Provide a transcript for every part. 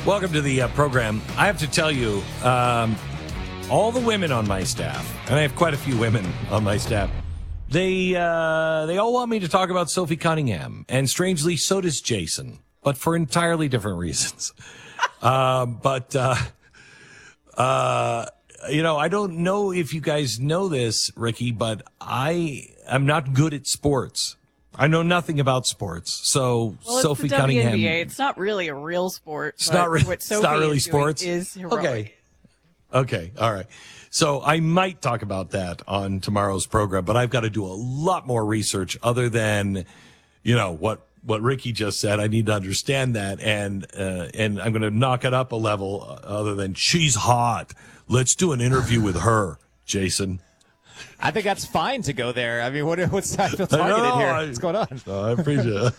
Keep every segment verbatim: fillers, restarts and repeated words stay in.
Welcome to the uh, program. I have to tell you, um, all the women on my staff, and I have quite a few women on my staff, they uh, they all want me to talk about Sophie Cunningham, and strangely, so does Jason, but for entirely different reasons. uh, but uh, uh, you know, I don't know if you guys know this, Ricky, but I am not good at sports. I know nothing about sports, so well, Sophie it's the Cunningham. W N B A. It's not really a real sport. It's not, re- what it's not really is sports. Is heroic. Okay. Okay. All right. So I might talk about that on tomorrow's program, but I've got to do a lot more research other than, you know, what, what Ricky just said. I need to understand that. And, uh, and I'm going to knock it up a level other than she's hot. Let's do an interview with her, Jason. I think that's fine to go there. I mean, what, what's I feel targeted know, here? I, What's going on? No, I appreciate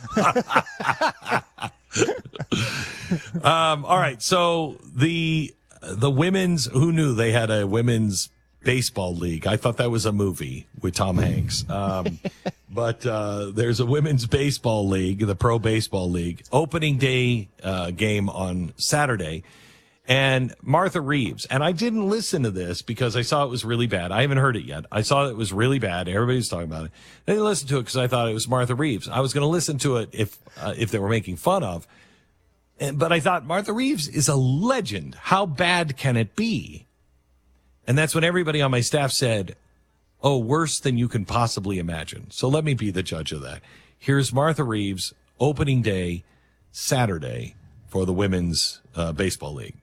it. um, all right. So the the women's, who knew they had a women's baseball league? I thought that was a movie with Tom Hanks. Um, but uh, there's a women's baseball league, the Pro Baseball League, opening day uh, game on Saturday. And Martha Reeves, and I didn't listen to this because I saw it was really bad. I haven't heard it yet. I saw it was really bad. Everybody's talking about it. I didn't listen to it because I thought it was Martha Reeves. I was going to listen to it if uh, if they were making fun of. And, but I thought Martha Reeves is a legend. How bad can it be? And that's when everybody on my staff said, oh, worse than you can possibly imagine. So let me be the judge of that. Here's Martha Reeves, opening day, Saturday, for the Women's uh, Baseball League.